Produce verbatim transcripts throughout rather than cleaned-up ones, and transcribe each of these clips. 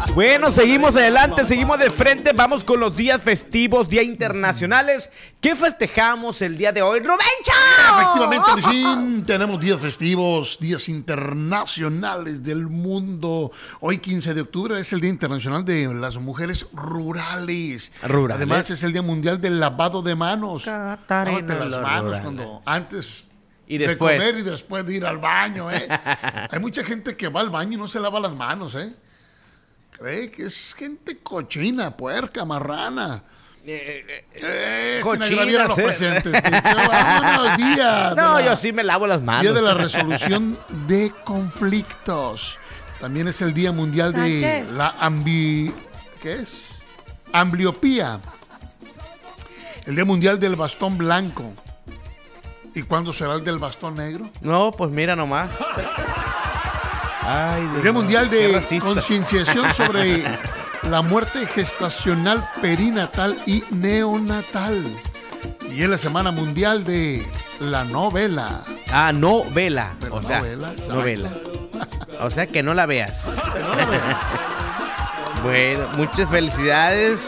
Bueno, seguimos adelante, seguimos de frente, vamos con los días festivos, días internacionales. ¿Qué festejamos el día de hoy, Rubencho? Efectivamente, Luisín, tenemos días festivos, días internacionales del mundo. Hoy, quince de octubre, es el Día Internacional de las Mujeres Rurales. Rurales. Además, es el Día Mundial del Lavado de Manos. Catarina, Lávate las manos rural. cuando antes Y de después. comer y después de ir al baño, ¿eh? Hay mucha gente que va al baño y no se lava las manos, ¿eh? Cree que es gente cochina, puerca, marrana. Eh, eh, Eh, Cochinas, sin agraviar a los eh. presentes. Vámonos, día No, de la- yo sí me lavo las manos. Día de la resolución de conflictos. También es el Día Mundial de la ambi... ¿Qué es? Ambliopía. El Día Mundial del Bastón Blanco. ¿Y cuándo será el del bastón negro? No, pues mira nomás. Ay, Dios El Día mío, Mundial qué de racista. concienciación sobre la muerte gestacional, perinatal y neonatal. Y es la Semana Mundial de la novela. Ah, novela. Pero O sea, novela, exacto. novela. O sea, que no la veas. No la veas. Bueno, muchas felicidades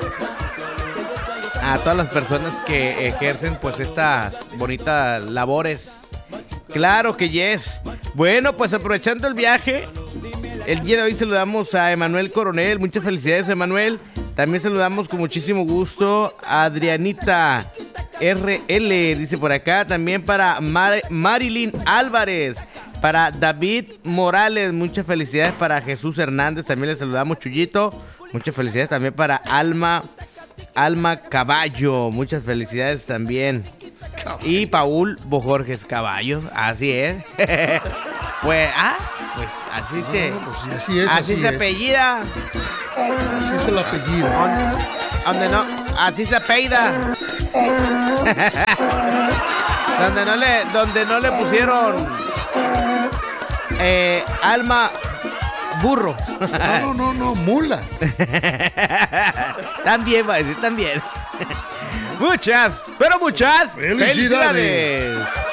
a todas las personas que ejercen pues estas bonitas labores. Claro que yes. Bueno, pues aprovechando el viaje, el día de hoy saludamos a Emanuel Coronel. Muchas felicidades, Emanuel. También saludamos con muchísimo gusto a Adrianita R L, dice por acá. También para Mar- Marilyn Álvarez. Para David Morales, muchas felicidades. Para Jesús Hernández, también le saludamos, Chuyito. Muchas felicidades también para Alma Alma Caballo, muchas felicidades también. Y Paul Bojorges Caballo, así es. Pues, ah, pues así se, No, pues sí, así es, así así se es. apellida. Así es el apellido. Donde, donde no, así se apellida. Donde no le, donde no le pusieron eh, Alma Burro. No, no, no, no, mula. También va a decir, también. Muchas, pero muchas Felicidades. felicidades.